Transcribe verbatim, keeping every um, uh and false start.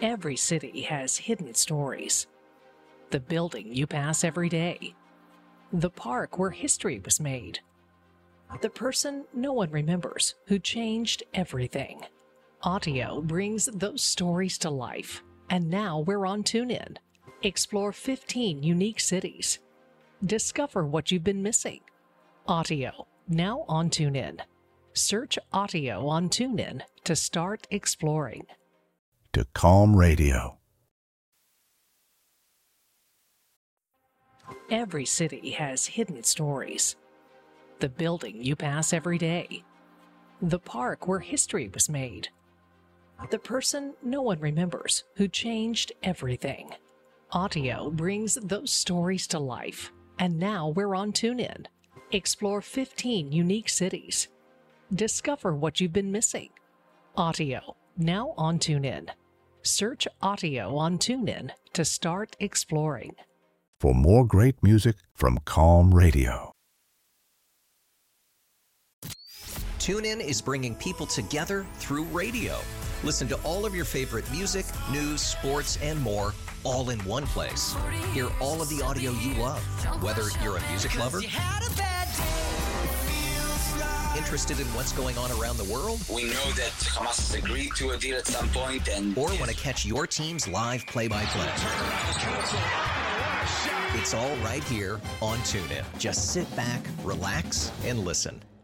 Every city has hidden stories. The building you pass every day. The park where history was made. The person no one remembers who changed everything. Audio brings those stories to life. And now we're on TuneIn. Explore fifteen unique cities. Discover what you've been missing. Audio, now on TuneIn. Search Audio on TuneIn to start exploring. To Calm Radio. Every city has hidden stories. The building you pass every day. The park where history was made. The person no one remembers who changed everything. Audio brings those stories to life. And now we're on TuneIn. Explore fifteen unique cities. Discover what you've been missing. Audio, now on TuneIn. Search Audio on TuneIn to start exploring. For more great music from Calm Radio. TuneIn is bringing people together through radio. Listen to all of your favorite music, news, sports, and more, all in one place. Hear all of the audio you love, whether you're a music lover, interested in what's going on around the world, we know that Hamas has agreed to a deal at some point, and or want to catch your team's live play-by-play. It's all right here on TuneIn. Just sit back, relax, and listen.